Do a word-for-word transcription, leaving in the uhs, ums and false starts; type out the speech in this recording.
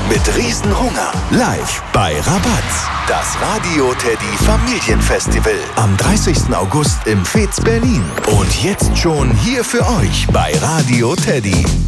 mit Riesenhunger. Live bei Rabatz. Das Radio Teddy Familienfestival am dreißigsten August im Fez Berlin. Und jetzt schon hier für euch bei Radio Teddy.